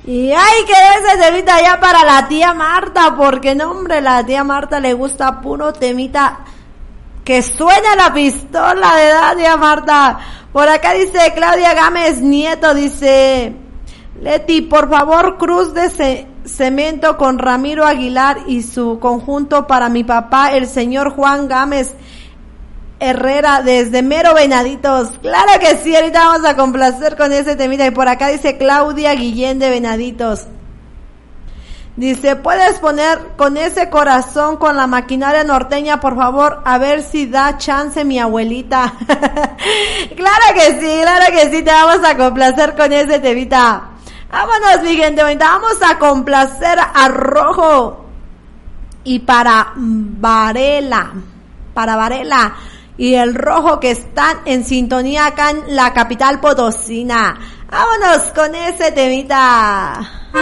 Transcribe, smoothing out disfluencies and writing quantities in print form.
Y hay que ese temita ya para la tía Marta, porque no hombre, la tía Marta le gusta puro temita que suena la pistola de la tía Marta. Por acá dice Claudia Gámez Nieto, dice Leti, por favor, cruz de cemento con Ramiro Aguilar y su conjunto para mi papá, el señor Juan Gámez Herrera, desde Mero Venaditos. Claro que sí, ahorita vamos a complacer con ese temita. Y por acá dice Claudia Guillén de Venaditos. Dice, ¿puedes poner con ese corazón con la maquinaria norteña, por favor? A ver si da chance mi abuelita. Claro que sí, te vamos a complacer con ese temita. Vámonos, mi gente, vamos a complacer a Rojo y para Varela. Y el Rojo, que están en sintonía acá en la capital potosina. Vámonos con ese temita.